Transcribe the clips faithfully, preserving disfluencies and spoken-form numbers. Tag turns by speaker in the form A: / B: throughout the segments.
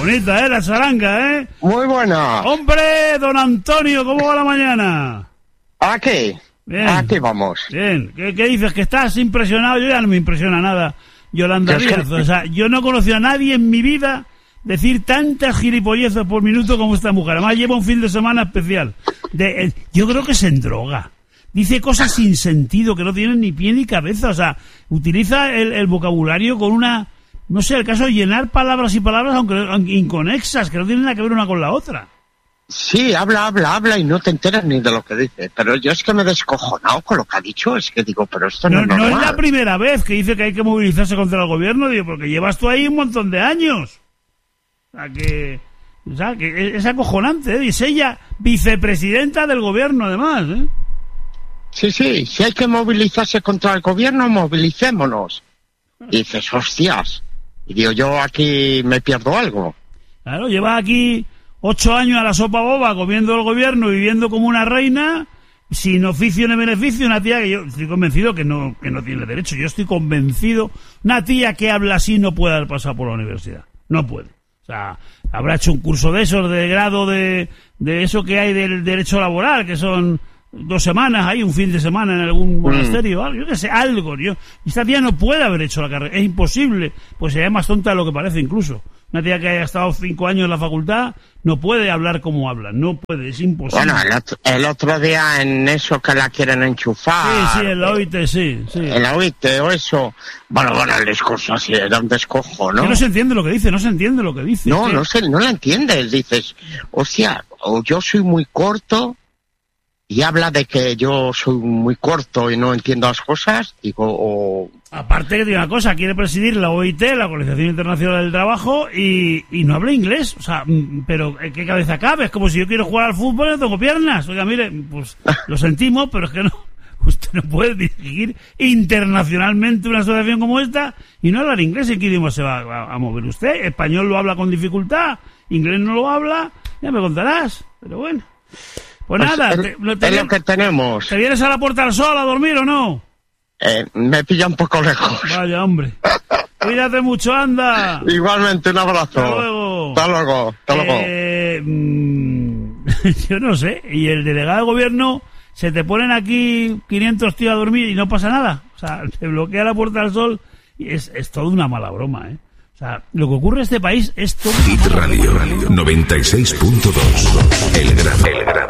A: bonita, ¿eh? La charanga, ¿eh?
B: Muy buena.
A: Hombre, don Antonio, ¿cómo va la mañana?
B: Aquí. Bien. Aquí vamos.
A: Bien. ¿Qué, qué dices? ¿Que estás impresionado? Yo ya no me impresiona nada, Yolanda Díaz. O sea, yo no he conocido a nadie en mi vida decir tantas gilipollezas por minuto como esta mujer. Además, lleva un fin de semana especial. De, eh, yo creo que se endroga. Dice cosas sin sentido, que no tienen ni pie ni cabeza. O sea, utiliza el, el vocabulario con una... No sé, el caso de llenar palabras y palabras, aunque, aunque inconexas, que no tienen nada que ver una con la otra.
B: Sí, habla, habla, habla y no te enteras ni de lo que dice. Pero yo es que me he descojonado con lo que ha dicho. Es que digo, pero esto no, no es normal.
A: No es la primera vez que dice que hay que movilizarse contra el gobierno, digo, porque llevas tú ahí un montón de años. O sea, que, o sea, que es acojonante, ¿eh? Y es ella vicepresidenta del gobierno, además, ¿eh?
B: Sí, sí, si hay que movilizarse contra el gobierno, movilicémonos. Y dices, hostias. Y digo, yo aquí me pierdo algo.
A: Claro, lleva aquí ocho años a la sopa boba comiendo el gobierno, viviendo como una reina, sin oficio ni beneficio, una tía que yo estoy convencido que no, que no tiene derecho. Yo estoy convencido, una tía que habla así no puede haber pasado por la universidad. No puede. O sea, habrá hecho un curso de esos, de grado de, de eso que hay del derecho laboral, que son dos semanas ahí, un fin de semana en algún monasterio, algo, yo qué sé, algo. Yo, esta tía no puede haber hecho la carrera, es imposible, pues sería más tonta de lo que parece incluso. Una tía que haya estado cinco años en la facultad no puede hablar como habla, no puede, es imposible.
B: Bueno, el otro, el otro día en eso que la quieren enchufar.
A: Sí, sí, en la O I T, sí, sí.
B: En la O I T o eso. Bueno, bueno, el discurso así era un descojo, ¿no?
A: Que no se entiende lo que dice, no se entiende lo que dice.
B: No,
A: ¿qué?
B: no se, no la entiendes, dices, o sea, o yo soy muy corto y habla de que yo soy muy corto y no entiendo las cosas, digo, o...
A: Aparte que tiene una cosa, quiere presidir la O I T, la Organización Internacional del Trabajo, y, y no habla inglés. O sea, pero ¿qué cabeza cabe? Es como si yo quiero jugar al fútbol y no tengo piernas. Oiga, mire, pues lo sentimos, pero es que no, usted no puede dirigir internacionalmente una asociación como esta y no hablar inglés. ¿En qué idioma se va a, a mover usted? Español lo habla con dificultad, inglés no lo habla, ya me contarás, pero bueno. Pues, pues nada,
B: es,
A: te, te,
B: es lo que tenemos.
A: ¿Te vienes a la Puerta del Sol a dormir o no?
B: Eh, me pilla un poco lejos.
A: Vaya, hombre. Cuídate mucho, anda.
B: Igualmente, un abrazo.
A: Hasta luego.
B: Hasta luego. Hasta luego.
A: Eh, mmm, yo no sé. Y el delegado de gobierno, se te ponen aquí quinientos tíos a dormir y no pasa nada. O sea, te bloquea la Puerta del Sol y es, es todo una mala broma, ¿eh? O sea, lo que ocurre en este país es todo...
C: Hit Radio, Radio noventa y seis punto dos. El grano. El grano.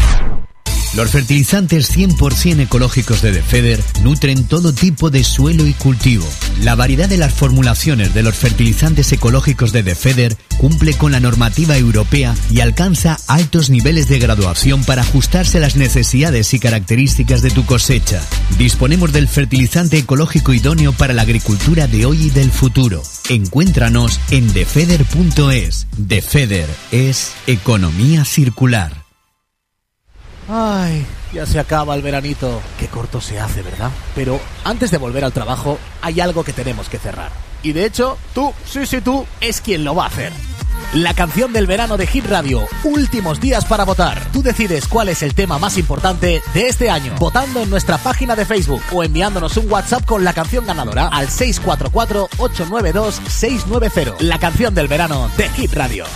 D: Los fertilizantes cien por ciento ecológicos de Defeder nutren todo tipo de suelo y cultivo. La variedad de las formulaciones de los fertilizantes ecológicos de Defeder cumple con la normativa europea y alcanza altos niveles de graduación para ajustarse a las necesidades y características de tu cosecha. Disponemos del fertilizante ecológico idóneo para la agricultura de hoy y del futuro. Encuéntranos en defeder punto es. Defeder es economía circular.
E: Ay, ya se acaba el veranito. Qué corto se hace, ¿verdad? Pero antes de volver al trabajo, hay algo que tenemos que cerrar. Y de hecho, tú, sí, sí, tú, es quien lo va a hacer. La canción del verano de Hit Radio. Últimos días para votar. Tú decides cuál es el tema más importante de este año, votando en nuestra página de Facebook o enviándonos un WhatsApp con la canción ganadora al seis cuatro cuatro, ocho nueve dos, seis nueve cero. La canción del verano de Hit Radio.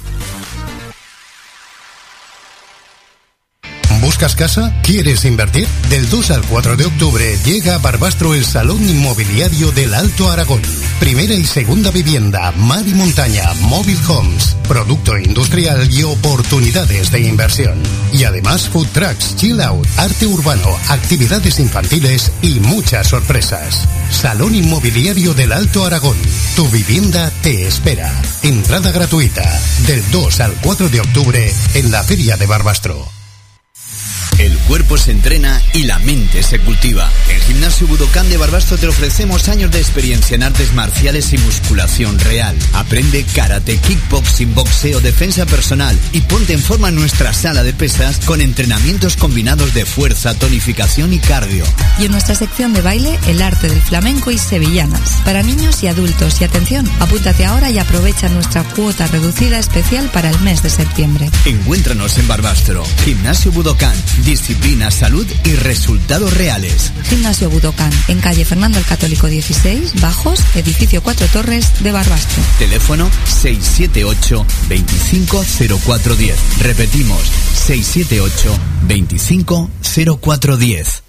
F: ¿Buscas casa? ¿Quieres invertir? Del dos al cuatro de octubre llega a Barbastro el Salón Inmobiliario del Alto Aragón. Primera y segunda vivienda, mar y montaña, Mobile Homes, producto industrial y oportunidades de inversión. Y además food trucks, chill out, arte urbano, actividades infantiles y muchas sorpresas. Salón Inmobiliario del Alto Aragón. Tu vivienda te espera. Entrada gratuita. Del dos al cuatro de octubre en la Feria de Barbastro.
D: El cuerpo se entrena y la mente se cultiva. En Gimnasio Budokán de Barbastro te ofrecemos años de experiencia en artes marciales y musculación real. Aprende karate, kickboxing, boxeo, defensa personal y ponte en forma en nuestra sala de pesas con entrenamientos combinados de fuerza, tonificación y cardio.
G: Y en nuestra sección de baile, el arte del flamenco y sevillanas. Para niños y adultos. Y atención, apúntate ahora y aprovecha nuestra cuota reducida especial para el mes de septiembre.
D: Encuéntranos en Barbastro. Gimnasio Budokán. Disciplina, salud y resultados reales.
G: Gimnasio Budokan, en calle Fernando el Católico dieciséis, Bajos, edificio Cuatro Torres de Barbastro.
D: Teléfono seis siete ocho, veinticinco cero cuatro diez. Repetimos, seis siete ocho, veinticinco cero cuatro diez.